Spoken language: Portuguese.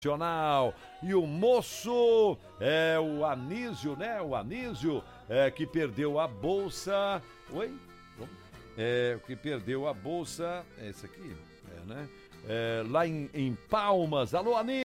E o moço é o Anísio, né? O Anísio que perdeu a bolsa. Oi? Que perdeu a bolsa. É esse aqui? Né? Lá em Palmas. Alô, Anísio!